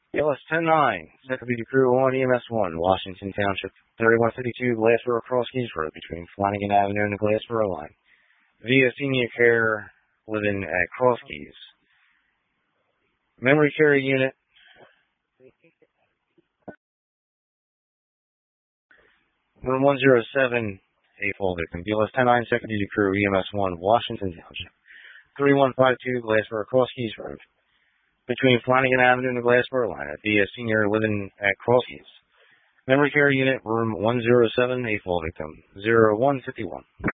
BLS 10-9, Second Duty Crew 1, EMS 1, Washington Township, 3152 Glassboro Cross Keys Road between Flanagan Avenue and the Glassboro line. Via Senior Care living at Cross Keys. Memory Care Unit, room 107, a full victim. BLS 10-9, Second Duty Crew, EMS 1, Washington Township, 3152 Glassboro Cross Keys Road between Flanagan Avenue and the Glassboro line at the Senior Living at Cross Keys. Memory Care Unit, room 107, a full victim, 0151.